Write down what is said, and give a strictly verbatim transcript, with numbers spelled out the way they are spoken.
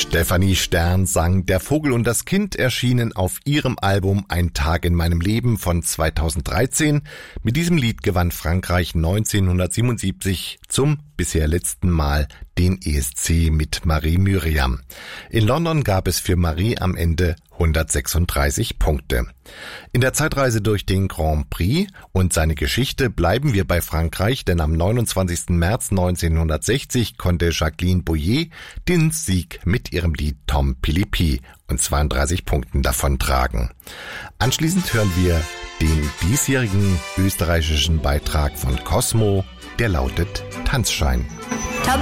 Stefanie Stern sang Der Vogel und das Kind, erschienen auf ihrem Album Ein Tag in meinem Leben von zweitausenddreizehn. Mit diesem Lied gewann Frankreich neunzehnhundertsiebenundsiebzig zum bisher letzten Mal den E S C mit Marie Myriam. In London gab es für Marie am Ende hundertsechsunddreißig Punkte. In der Zeitreise durch den Grand Prix und seine Geschichte bleiben wir bei Frankreich, denn am neunundzwanzigsten März neunzehnhundertsechzig konnte Jacqueline Bouyer den Sieg mit ihrem Lied Tom Philippi und zweiunddreißig Punkten davontragen. Anschließend hören wir den diesjährigen österreichischen Beitrag von Cosmo, der lautet Tanzschein.